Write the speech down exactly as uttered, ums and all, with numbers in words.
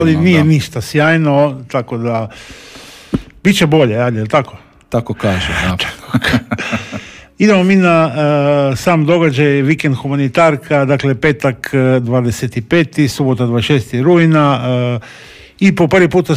Ali nije da. ništa sjajno, tako da bit će bolje, ajde, jel tako? Tako kaže, da. Idemo mi na uh, sam događaj, vikend humanitarka, dakle petak uh, dvadeset peti subota dvadeset šesti rujna uh, i po prvi puta